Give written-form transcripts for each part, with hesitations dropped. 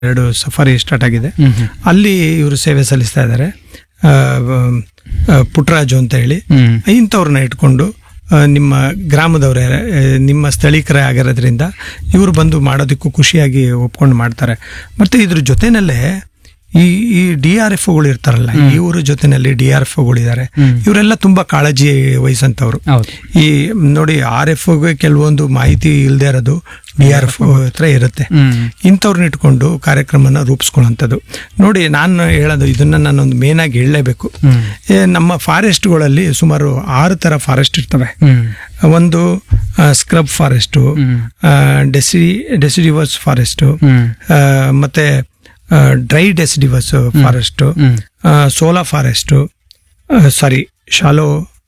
2 safari start ಆಗಿದೆ. ಅಲ್ಲಿ ಇವರು ಸೇವೆ ಸಲ್ಲಿಸ್ತಾ ಇದ್ದಾರೆ. ಪುಟ್ಟರಾಜು ಅಂತ ಹೇಳಿ ಇಂಥವ್ರನ್ನ ಇಟ್ಕೊಂಡು ನಿಮ್ಮ ಗ್ರಾಮದವರೇ, ನಿಮ್ಮ ಸ್ಥಳೀಕರೇ ಆಗಿರೋದ್ರಿಂದ ಇವರು ಬಂದು ಮಾಡೋದಕ್ಕೂ ಖುಷಿಯಾಗಿ ಒಪ್ಕೊಂಡು ಮಾಡ್ತಾರೆ. ಮತ್ತೆ ಇದ್ರ ಜೊತೆನಲ್ಲೇ ಈ DRFಗಳು ಇರ್ತಾರಲ್ಲ, ಇವ್ರ ಜೊತೆನಲ್ಲಿ DRFಗಳಿದ್ದಾರೆ. ಇವರೆಲ್ಲ ತುಂಬಾ ಕಾಳಜಿ ವಹಿಸಂತವ್ರು. ಈ ನೋಡಿ, RFಗೆ ಕೆಲವೊಂದು ಮಾಹಿತಿ ಇಲ್ಲದೆ ಇರೋದು DRF ಹತ್ರ ಇರುತ್ತೆ. ಇಂಥವ್ರನ್ನ ಇಟ್ಕೊಂಡು ಕಾರ್ಯಕ್ರಮನ ರೂಪಿಸ್ಕೊಳ್ಳೋಂಥದ್ದು. ನೋಡಿ, ನಾನು ಹೇಳೋದು ಇದನ್ನ ನಾನೊಂದು ಮೇನ್ ಆಗಿ ಹೇಳಲೇಬೇಕು. ನಮ್ಮ ಫಾರೆಸ್ಟ್ಗಳಲ್ಲಿ ಸುಮಾರು 6 ಥರ ಫಾರೆಸ್ಟ್ ಇರ್ತವೆ. ಒಂದು ಸ್ಕ್ರಬ್ ಫಾರೆಸ್ಟು, ಡೆಸಿಡಿವಸ್ ಫಾರೆಸ್ಟು, ಮತ್ತೆ dry ಡೆಸಿಡಿವಸ್ forest, ಸೋಲಾ forest, shallow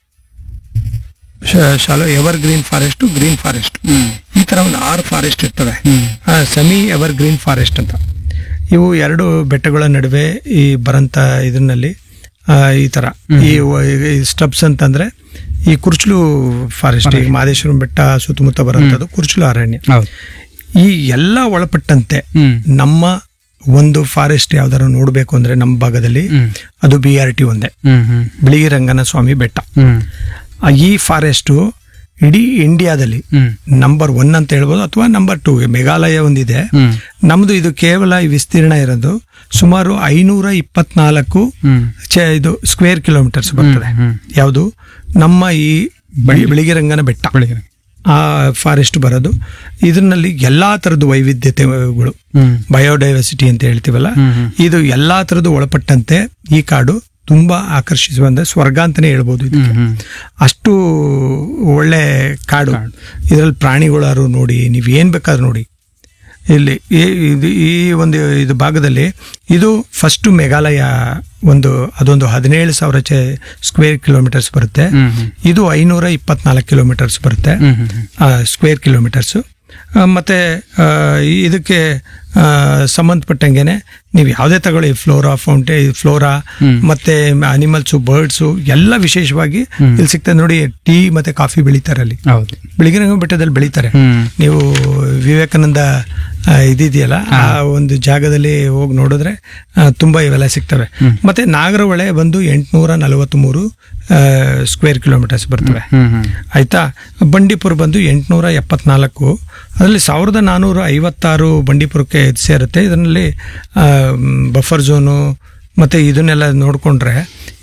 ever green forest, green forest, ಈ ತರ ಒಂದು 6 ಫಾರೆಸ್ಟ್ ಇರ್ತವೆ. ಸೆಮಿ ಎವರ್ ಗ್ರೀನ್ ಫಾರೆಸ್ಟ್ ಅಂತ. ಇವು 2 ಬೆಟ್ಟಗಳ ನಡುವೆ ಈ ಬರಂತ ಇದರಲ್ಲಿ ಈ ತರ ಈ ಸ್ಟಬ್ಸ್ ಅಂತಂದ್ರೆ ಈ ಕುರ್ಚಲು ಫಾರೆಸ್ಟ್, ಈ ಮಾದೇಶ್ವರಂ ಬೆಟ್ಟ ಸುತ್ತಮುತ್ತ ಬರುವಂತದ್ದು ಕುರ್ಚಲು ಅರಣ್ಯ. ಈ ಎಲ್ಲ ಒಳಪಟ್ಟಂತೆ ನಮ್ಮ ಒಂದು ಫಾರೆಸ್ಟ್ ಯಾವ್ದಾರು ನೋಡ್ಬೇಕು ಅಂದ್ರೆ ನಮ್ಮ ಭಾಗದಲ್ಲಿ ಅದು BRT ಒಂದೇ, ಬಿಳಿಗಿರಂಗನ ಸ್ವಾಮಿ ಬೆಟ್ಟ. ಈ ಫಾರೆಸ್ಟ್ ಇಡೀ ಇಂಡಿಯಾದಲ್ಲಿ ನಂಬರ್ 1 ಅಂತ ಹೇಳ್ಬೋದು, ಅಥವಾ ನಂಬರ್ 2. ಮೇಘಾಲಯ ಒಂದಿದೆ, ನಮ್ದು ಇದು ಕೇವಲ ವಿಸ್ತೀರ್ಣ ಇರೋದು ಸುಮಾರು 524 ಇದು ಸ್ಕ್ವೇರ್ ಕಿಲೋಮೀಟರ್ಸ್ ಬರ್ತದೆ. ಯಾವುದು ನಮ್ಮ ಈ ಬಿಳಿಗಿರಂಗನ ಬೆಟ್ಟ, ಆ ಫಾರೆಸ್ಟ್ ಬರೋದು. ಇದರಲ್ಲಿ ಎಲ್ಲಾ ತರದ ವೈವಿಧ್ಯತೆಗಳು, ಬಯೋಡೈವರ್ಸಿಟಿ ಅಂತ ಹೇಳ್ತೀವಲ್ಲ, ಇದು ಎಲ್ಲಾ ತರದ್ದು ಒಳಪಟ್ಟಂತೆ ಈ ಕಾಡು ತುಂಬಾ ಆಕರ್ಷಿಸುವಂತ ಸ್ವರ್ಗ ಅಂತಾನೆ ಹೇಳ್ಬೋದು. ಇದಕ್ಕೆ ಅಷ್ಟು ಒಳ್ಳೆ ಕಾಡು. ಇದರಲ್ಲಿ ಪ್ರಾಣಿಗಳಾರು ನೋಡಿ, ನೀವ್ ಏನ್ ಬೇಕಾದ್ರೂ ನೋಡಿ. ಇಲ್ಲಿ ಈ ಒಂದು ಇದು ಭಾಗದಲ್ಲಿ ಇದು ಫಸ್ಟ್ ಮೇಘಾಲಯ ಅದೊಂದು 17,000 ಸ್ಕ್ವೇರ್ ಕಿಲೋಮೀಟರ್ಸ್ ಬರುತ್ತೆ. ಇದು 524 ಕಿಲೋಮೀಟರ್ಸ್ ಬರುತ್ತೆ ಸ್ಕ್ವೇರ್ ಕಿಲೋಮೀಟರ್ಸ್. ಮತ್ತೆ ಇದಕ್ಕೆ ಸಂಬಂಧಪಟ್ಟಂಗೆನೆ ನೀವು ಯಾವುದೇ ತಗೊಳ್ಳಿ, ಫ್ಲೋರಾ ಮತ್ತೆ ಅನಿಮಲ್ಸು, ಬರ್ಡ್ಸು ಎಲ್ಲ ವಿಶೇಷವಾಗಿ ಇಲ್ಲಿ ಸಿಗ್ತದೆ. ನೋಡಿ, ಟೀ ಮತ್ತೆ ಕಾಫಿ ಬೆಳೀತಾರೆ ಅಲ್ಲಿ, ಬಿಳಿಗಿರಂಗ ಬೆಟ್ಟದಲ್ಲಿ ಬೆಳೀತಾರೆ. ನೀವು ವಿವೇಕಾನಂದ ಇದೆಯಲ್ಲ, ಆ ಒಂದು ಜಾಗದಲ್ಲಿ ಹೋಗಿ ನೋಡಿದ್ರೆ ತುಂಬಾ ಇವೆಲ್ಲ ಸಿಗ್ತವೆ. ಮತ್ತೆ ನಾಗರಹೊಳೆ ಬಂದು 843 ಸ್ಕ್ವೇರ್ ಕಿಲೋಮೀಟರ್ಸ್ ಬರ್ತವೆ. ಆಯ್ತಾ. ಬಂಡೀಪುರ ಬಂದು 874, ಅದರಲ್ಲಿ 1456 ಬಂಡೀಪುರಕ್ಕೆ ಸೇರುತ್ತೆ. ಇದರಲ್ಲಿ ಬಫರ್ ಝೋನು ಮತ್ತೆ ಇದನ್ನೆಲ್ಲ ನೋಡ್ಕೊಂಡ್ರೆ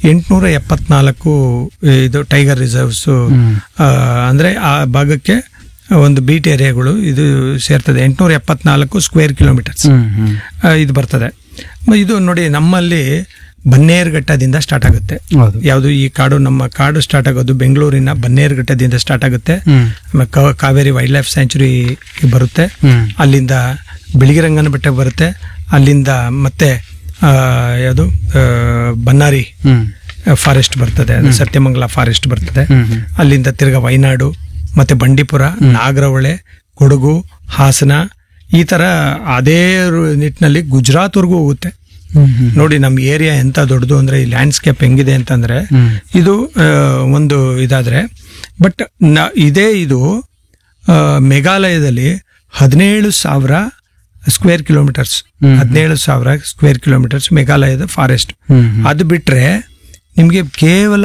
874 ಇದು ಟೈಗರ್ ರಿಸರ್ವ್ಸ್, ಅಂದ್ರೆ ಆ ಭಾಗಕ್ಕೆ ಒಂದು ಬೀಟ್ ಏರಿಯಾಗಳು ಇದು ಸೇರ್ತದೆ. 874 ಸ್ಕ್ವೇರ್ ಕಿಲೋಮೀಟರ್ಸ್ ಇದು ಬರ್ತದೆ. ಇದು ನೋಡಿ, ನಮ್ಮಲ್ಲಿ ಬನ್ನೇರುಘಟ್ಟದಿಂದ ಸ್ಟಾರ್ಟ್ ಆಗುತ್ತೆ. ಯಾವುದು ಈ ಕಾಡು, ನಮ್ಮ ಕಾಡು ಸ್ಟಾರ್ಟ್ ಆಗೋದು ಬೆಂಗಳೂರಿನ ಬನ್ನೇರುಘಟ್ಟದಿಂದ ಸ್ಟಾರ್ಟ್ ಆಗುತ್ತೆ. ಕಾವೇರಿ ವೈಲ್ಡ್ ಲೈಫ್ ಸ್ಯಾಂಚುರಿ ಬರುತ್ತೆ, ಅಲ್ಲಿಂದ ಬಿಳಿಗಿರಂಗನ ಬೆಟ್ಟ ಬರುತ್ತೆ, ಅಲ್ಲಿಂದ ಮತ್ತೆ ಯಾವುದು ಬನ್ನಾರಿ ಫಾರೆಸ್ಟ್ ಬರ್ತದೆ, ಸತ್ಯಮಂಗಲ ಫಾರೆಸ್ಟ್ ಬರ್ತದೆ, ಅಲ್ಲಿಂದ ತಿರ್ಗಾ ವಯನಾಡು, ಮತ್ತೆ ಬಂಡೀಪುರ, ನಾಗರಹೊಳೆ, ಕೊಡಗು, ಹಾಸನ, ಈ ತರ ಅದೇ ನಿಟ್ಟಿನಲ್ಲಿ ಗುಜರಾತ್ವರೆಗೂ ಹೋಗುತ್ತೆ. ನೋಡಿ, ನಮ್ಮ ಏರಿಯಾ ಎಂತ ದೊಡ್ಡದು ಅಂದ್ರೆ, ಈ ಲ್ಯಾಂಡ್ಸ್ಕೇಪ್ ಹೆಂಗಿದೆ ಅಂತಂದ್ರೆ, ಇದು ಒಂದು ಇದಾದ್ರೆ, ಬಟ್ ಇದು ಮೇಘಾಲಯದಲ್ಲಿ 17,000 ಸ್ಕ್ವೇರ್ ಕಿಲೋಮೀಟರ್ಸ್, 17,000 ಸ್ಕ್ವೇರ್ ಕಿಲೋಮೀಟರ್ಸ್ ಮೇಘಾಲಯದ ಫಾರೆಸ್ಟ್. ಅದು ಬಿಟ್ರೆ ನಿಮ್ಗೆ ಕೇವಲ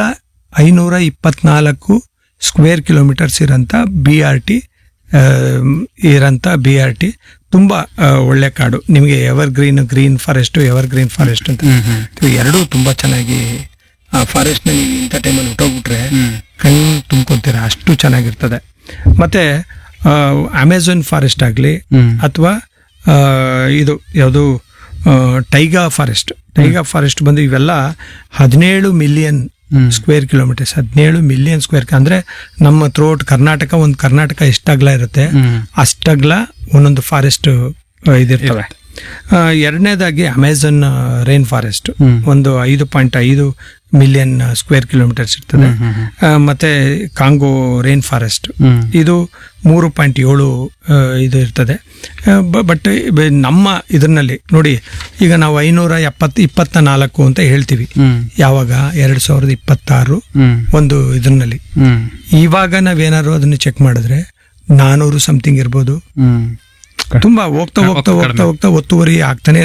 524 ಸ್ಕ್ವೇರ್ ಕಿಲೋಮೀಟರ್ಸ್ ಇರೋಂಥ BRT ತುಂಬಾ ಒಳ್ಳೆ ಕಾಡು. ನಿಮಗೆ ಗ್ರೀನ್ ಫಾರೆಸ್ಟ್ ಅಂತ ಎರಡೂ ತುಂಬಾ ಚೆನ್ನಾಗಿ ಆ ಫಾರೆಸ್ಟ್ ನಲ್ಲಿ ಇಂಥ ಟೈಮಲ್ಲಿ ಹೊಟ್ಟೋಗ್ಬಿಟ್ರೆ ಕಣ್ಣು ತುಂಬ್ಕೊಂತೀರ, ಅಷ್ಟು ಚೆನ್ನಾಗಿರ್ತದೆ. ಮತ್ತೆ ಅಮೆಝಾನ್ ಫಾರೆಸ್ಟ್ ಆಗ್ಲಿ ಅಥವಾ ಇದು ಯಾವುದು ಟೈಗಾ ಫಾರೆಸ್ಟ್ ಬಂದು ಇವೆಲ್ಲ 17 million square kilometres, 17 million square. ಅಂದ್ರೆ ನಮ್ಮ ಥ್ರೋಟ್ ಕರ್ನಾಟಕ ಎಷ್ಟಗ್ಲ ಇರುತ್ತೆ ಅಷ್ಟಗ್ಲ ಒಂದೊಂದು ಫಾರೆಸ್ಟ್ ಇದಿರ್ತವೆ. ಎರಡನೇದಾಗಿ ಅಮೆಝಾನ್ ರೈನ್ ಫಾರೆಸ್ಟ್ ಒಂದು 5.5 ಮಿಲಿಯನ್ ಸ್ಕ್ವೇರ್ ಕಿಲೋಮೀಟರ್ಸ್ ಇರ್ತದೆ. ಮತ್ತೆ ಕಾಂಗೋ ರೈನ್ ಫಾರೆಸ್ಟ್ ಇದು 3.7 ಇದು ಇರ್ತದೆ. ಬಟ್ ನಮ್ಮ ಇದರಲ್ಲಿ ನೋಡಿ, ಈಗ ನಾವು 524 ಅಂತ ಹೇಳ್ತೀವಿ. ಯಾವಾಗ 2026 ಒಂದು ಇದರಲ್ಲಿ, ಇವಾಗ ನಾವೇನಾದ್ರು ಅದನ್ನ ಚೆಕ್ ಮಾಡಿದ್ರೆ 400 ಸಮಥಿಂಗ್ ಇರ್ಬೋದು. ತುಂಬಾ ಹೋಗ್ತಾ ಹೋಗ್ತಾ ಹೋಗ್ತಾ ಹೋಗ್ತಾ ಒತ್ತುವರಿ ಆಗ್ತಾನೆ